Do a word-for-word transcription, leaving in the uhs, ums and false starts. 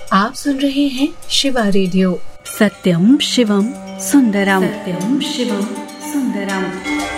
आप सुन रहे हैं शिवा रेडियो। सत्यम शिवम सुंदरम। सत्यम शिवम सुंदरम।